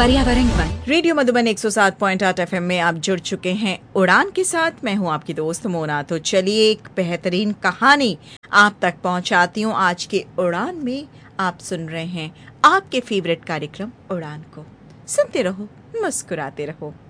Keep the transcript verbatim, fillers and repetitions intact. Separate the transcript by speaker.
Speaker 1: पर्यावरण one.
Speaker 2: Radio Madhuban एक सौ सात पॉइंट आठ एफएम में आप जुड़ चुके हैं उड़ान के साथ। मैं हूं आपकी दोस्त मोना। तो चलिए एक बेहतरीन कहानी आप तक पहुंचाती हूं। आज के उड़ान में आप सुन रहे हैं आपके फेवरेट कार्यक्रम उड़ान को। सुनते रहो, मुस्कुराते रहो।